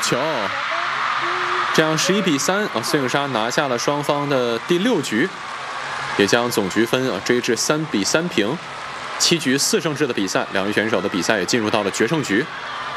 球。这样11比3啊，孙颖莎拿下了双方的第6局，也将总局分追至3比3平。7局4胜制的比赛，两位选手的比赛也进入到了决胜局。